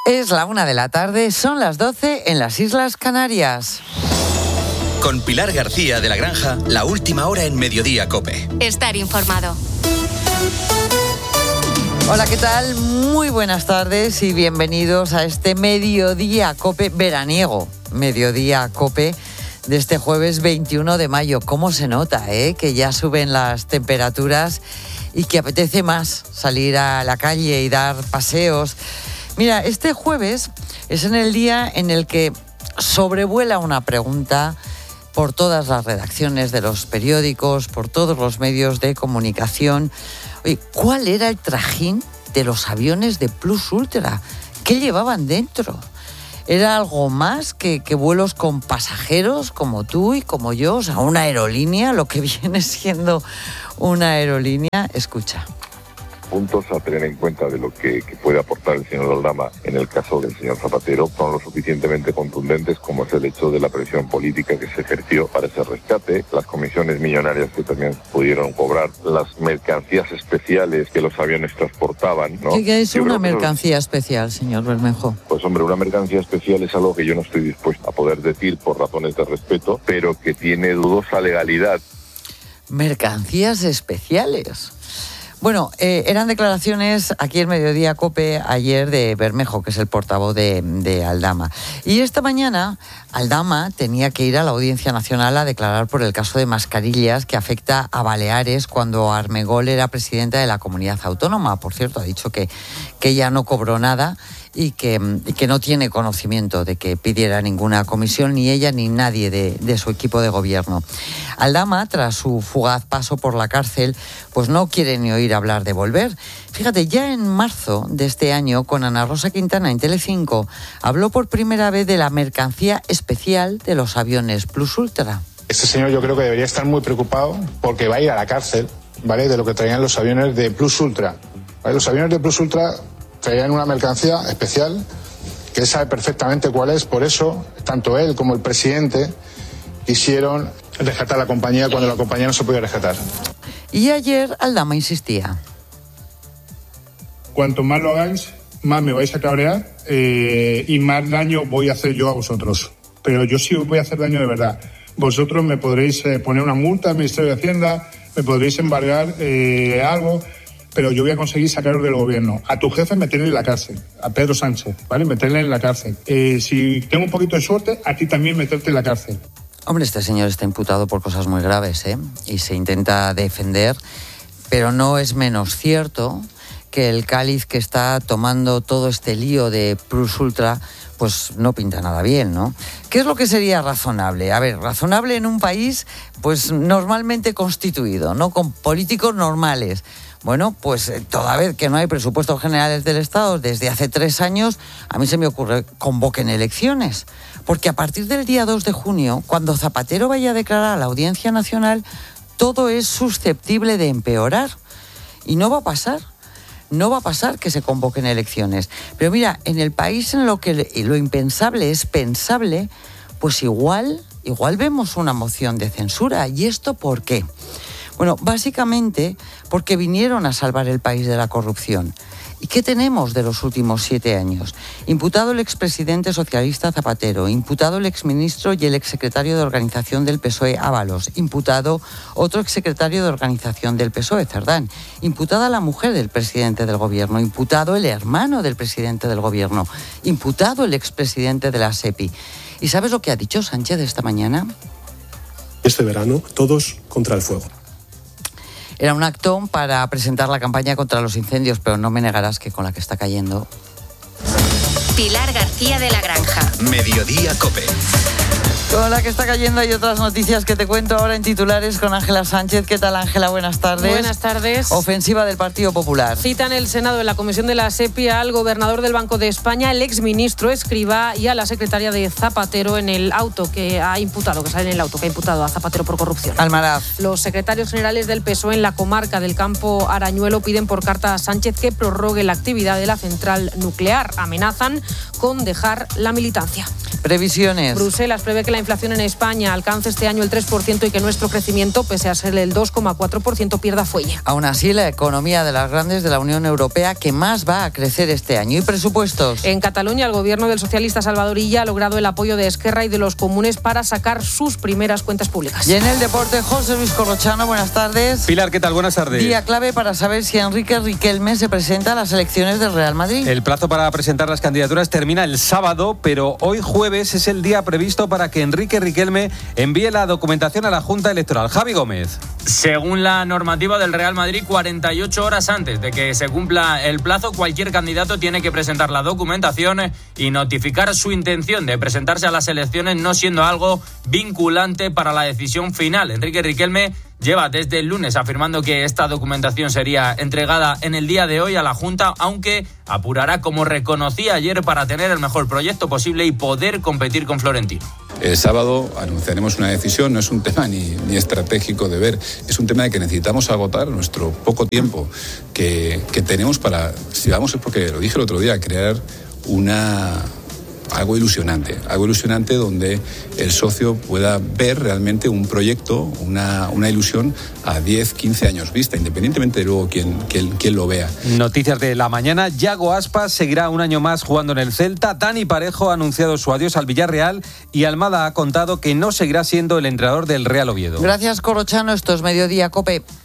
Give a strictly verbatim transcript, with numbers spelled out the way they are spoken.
Es la una de la tarde, son las doce en las Islas Canarias. Con Pilar García de la Granja, la última hora en Mediodía COPE. Estar informado. Hola, ¿qué tal? Muy buenas tardes y bienvenidos a este Mediodía COPE veraniego. Mediodía COPE de este jueves veintiuno de mayo. ¿Cómo se nota, eh? Que ya suben las temperaturas y que apetece más salir a la calle y dar paseos. Mira, este jueves es en el día en el que sobrevuela una pregunta por todas las redacciones de los periódicos, por todos los medios de comunicación. Oye, ¿cuál era el trajín de los aviones de Plus Ultra? ¿Qué llevaban dentro? ¿Era algo más que, que vuelos con pasajeros como tú y como yo? O sea, una aerolínea, lo que viene siendo una aerolínea. Escucha. Puntos a tener en cuenta de lo que, que puede aportar el señor Aldama en el caso del señor Zapatero son lo suficientemente contundentes como es el hecho de la presión política que se ejerció para ese rescate, las comisiones millonarias que también pudieron cobrar, las mercancías especiales que los aviones transportaban, ¿no? ¿Qué es yo una mercancía eso, especial, señor Bermejo? Pues hombre, una mercancía especial es algo que yo no estoy dispuesto a poder decir por razones de respeto, pero que tiene dudosa legalidad. Mercancías especiales. Bueno, eh, eran declaraciones aquí en Mediodía COPE ayer de Bermejo, que es el portavoz de, de Aldama. Y esta mañana Aldama tenía que ir a la Audiencia Nacional a declarar por el caso de mascarillas que afecta a Baleares cuando Armengol era presidenta de la comunidad autónoma. Por cierto, ha dicho que, que ella no cobró nada y que, y que no tiene conocimiento de que pidiera ninguna comisión, ni ella ni nadie de, de su equipo de gobierno. Aldama, tras su fugaz paso por la cárcel, pues no quiere ni oír hablar de volver. Fíjate, ya en marzo de este año, con Ana Rosa Quintana en Telecinco, habló por primera vez de la mercancía especial de los aviones Plus Ultra. Este señor yo creo que debería estar muy preocupado porque va a ir a la cárcel, ¿vale?, de lo que traían los aviones de Plus Ultra. ¿Vale? Los aviones de Plus Ultra traían una mercancía especial que él sabe perfectamente cuál es, por eso tanto él como el presidente quisieron rescatar la compañía cuando la compañía no se podía rescatar. Y ayer Aldama insistía. Cuanto más lo hagáis, más me vais a cabrear eh, y más daño voy a hacer yo a vosotros. Pero yo sí os voy a hacer daño de verdad. Vosotros me podréis eh, poner una multa al Ministerio de Hacienda, me podréis embargar eh, algo, pero yo voy a conseguir sacaros del gobierno. A tu jefe meterle en la cárcel, a Pedro Sánchez, ¿vale? Meterle en la cárcel. Eh, si tengo un poquito de suerte, a ti también meterte en la cárcel. Hombre, este señor está imputado por cosas muy graves, ¿eh? Y se intenta defender, pero no es menos cierto que el cáliz que está tomando todo este lío de Plus Ultra, pues no pinta nada bien, ¿no? ¿Qué es lo que sería razonable? A ver, razonable en un país, pues normalmente constituido, ¿no? Con políticos normales. Bueno, pues toda vez que no hay presupuestos generales del Estado desde hace tres años, a mí se me ocurre, convoquen elecciones. Porque a partir del día dos de junio, cuando Zapatero vaya a declarar a la Audiencia Nacional, todo es susceptible de empeorar. Y no va a pasar. No va a pasar que se convoquen elecciones. Pero mira, en el país en lo que lo impensable es pensable, pues igual, igual vemos una moción de censura. ¿Y esto por qué? Bueno, básicamente porque vinieron a salvar el país de la corrupción. ¿Y qué tenemos de los últimos siete años? Imputado el expresidente socialista Zapatero, imputado el exministro y el exsecretario de Organización del P S O E Ábalos, imputado otro exsecretario de Organización del P S O E Cerdán, imputada la mujer del presidente del gobierno, imputado el hermano del presidente del gobierno, imputado el expresidente de la SEPI. ¿Y sabes lo que ha dicho Sánchez esta mañana? Este verano, todos contra el fuego. Era un acto para presentar la campaña contra los incendios, pero no me negarás que con la que está cayendo. Pilar García de la Granja. Mediodía COPE. Con la que está cayendo hay otras noticias que te cuento ahora en titulares con Ángela Sánchez. ¿Qué tal, Ángela? Buenas tardes. Buenas tardes. Ofensiva del Partido Popular. Cita en el Senado, en la comisión de la SEPI, al gobernador del Banco de España, el exministro Escrivá, y a la secretaria de Zapatero en el auto que ha imputado, que sale en el auto que ha imputado a Zapatero por corrupción. Almaraz. Los secretarios generales del P S O E en la comarca del Campo Arañuelo piden por carta a Sánchez que prorrogue la actividad de la central nuclear. Amenazan con dejar la militancia. Previsiones. Bruselas prevé que la inflación en España alcance este año el tres por ciento y que nuestro crecimiento, pese a ser el dos coma cuatro por ciento, pierda fuelle. Aún así, la economía de las grandes de la Unión Europea que más va a crecer este año. ¿Y presupuestos? En Cataluña, el gobierno del socialista Salvador Illa ha logrado el apoyo de Esquerra y de los comunes para sacar sus primeras cuentas públicas. Y en el deporte, José Luis Corrochano, buenas tardes. Pilar, ¿qué tal? Buenas tardes. Día clave para saber si Enrique Riquelme se presenta a las elecciones del Real Madrid. El plazo para presentar las candidaturas termina el sábado, pero hoy jueves es el día previsto para que Enrique Riquelme envíe la documentación a la Junta Electoral. Javi Gómez. Según la normativa del Real Madrid, cuarenta y ocho horas antes de que se cumpla el plazo, cualquier candidato tiene que presentar la documentación y notificar su intención de presentarse a las elecciones, no siendo algo vinculante para la decisión final. Enrique Riquelme lleva desde el lunes afirmando que esta documentación sería entregada en el día de hoy a la Junta, aunque apurará, como reconocía ayer, para tener el mejor proyecto posible y poder competir con Florentino. El sábado anunciaremos una decisión, no es un tema ni, ni estratégico de ver, es un tema de que necesitamos agotar nuestro poco tiempo que, que tenemos para, si vamos, es porque lo dije el otro día, crear una... algo ilusionante, algo ilusionante donde el socio pueda ver realmente un proyecto, una, una ilusión a diez, quince años vista, independientemente de luego quién, quién, quién lo vea. Noticias de la mañana, Yago Aspas seguirá un año más jugando en el Celta, Dani Parejo ha anunciado su adiós al Villarreal y Almada ha contado que no seguirá siendo el entrenador del Real Oviedo. Gracias, Corrochano, esto es Mediodía COPE.